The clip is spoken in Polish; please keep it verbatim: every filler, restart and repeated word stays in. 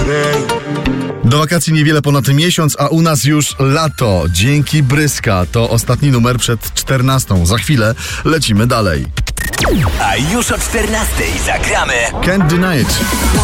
Do wakacji niewiele ponad miesiąc, a u nas już lato. Dzięki Bryska. To ostatni numer przed czternastą. Za chwilę lecimy dalej. A już o czternastej zagramy Can't Deny It.